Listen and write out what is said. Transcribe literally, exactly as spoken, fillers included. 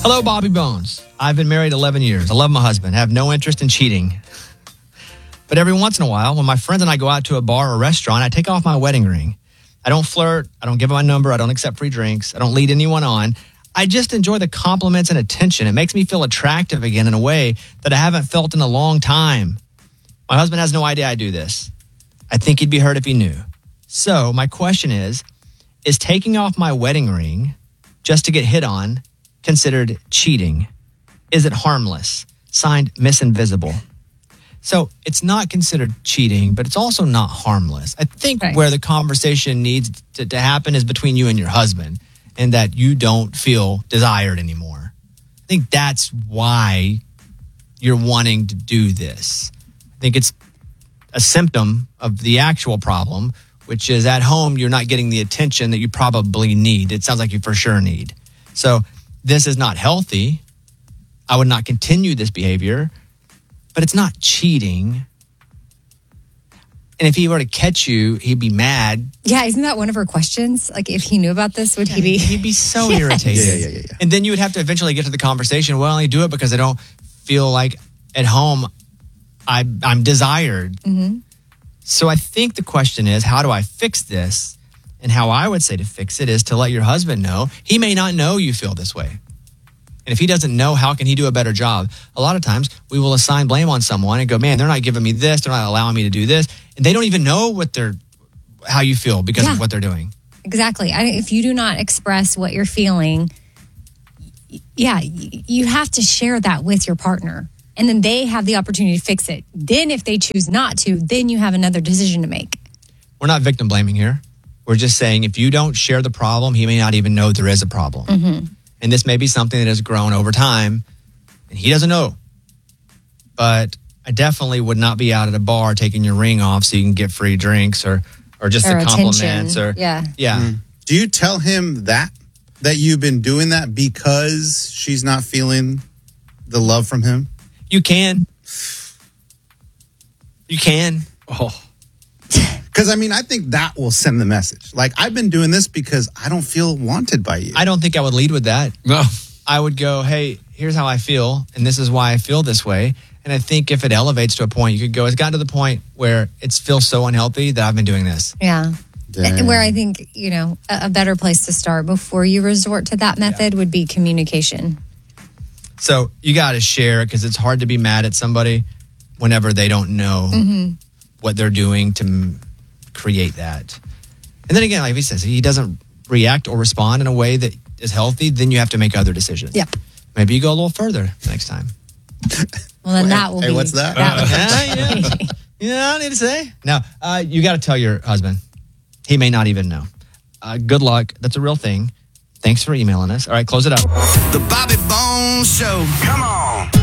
Hello, Bobby Bones. I've been married eleven years. I love my husband. I have no interest in cheating. But every once in a while, when my friends and I go out to a bar or restaurant, I take off my wedding ring. I don't flirt. I don't give them my number. I don't accept free drinks. I don't lead anyone on. I just enjoy the compliments and attention. It makes me feel attractive again in a way that I haven't felt in a long time. My husband has no idea I do this. I think he'd be hurt if he knew. So my question is, is taking off my wedding ring just to get hit on considered cheating? Is it harmless? Signed, Miss Invisible. So it's not considered cheating, but it's also not harmless. I think right. where the conversation needs to, to happen is between you and your husband, and that you don't feel desired anymore. I think that's why you're wanting to do this. I think it's a symptom of the actual problem, which is at home, you're not getting the attention that you probably need. It sounds like you for sure need. So this is not healthy. I would not continue this behavior, but it's not cheating. And if he were to catch you, he'd be mad. Yeah, isn't that one of her questions? Like, if he knew about this, would yeah, he be? He'd be so yes. irritated. Yeah, yeah, yeah, yeah. And then you would have to eventually get to the conversation, well, I do it because I don't feel like at home I, I'm desired. Mm-hmm. So I think the question is, how do I fix this? And how I would say to fix it is to let your husband know. He may not know you feel this way. And if he doesn't know, how can he do a better job? A lot of times we will assign blame on someone and go, man, they're not giving me this. They're not allowing me to do this. And they don't even know what they're, how you feel because yeah. of what they're doing. Exactly. I, if you do not express what you're feeling, yeah, you have to share that with your partner. And then they have the opportunity to fix it. Then if they choose not to, then you have another decision to make. We're not victim blaming here. We're just saying if you don't share the problem, he may not even know there is a problem. Mm-hmm. And this may be something that has grown over time, and he doesn't know. But I definitely would not be out at a bar taking your ring off so you can get free drinks or, or just or the compliments. Or yeah. Yeah. Mm. Do you tell him that, that you've been doing that because she's not feeling the love from him? You can. You can. Oh. Because, I mean, I think that will send the message. Like, I've been doing this because I don't feel wanted by you. I don't think I would lead with that. No. I would go, hey, here's how I feel, and this is why I feel this way. And I think if it elevates to a point, you could go, it's gotten to the point where it feels so unhealthy that I've been doing this. Yeah. Dang. Where I think, you know, a, a better place to start before you resort to that method yeah. would be communication. So you got to share it because it's hard to be mad at somebody whenever they don't know mm-hmm. what they're doing to m- create that. And then again, like he says, he doesn't react or respond in a way that is healthy, then you have to make other decisions. Yep. Maybe you go a little further next time. Well, then that will hey, be... what's that? that uh, yeah, yeah. You know, I don't need to say. No, uh, you got to tell your husband. He may not even know. Uh, good luck. That's a real thing. Thanks for emailing us. All right, close it up. The Bobby Bones Show. Come on.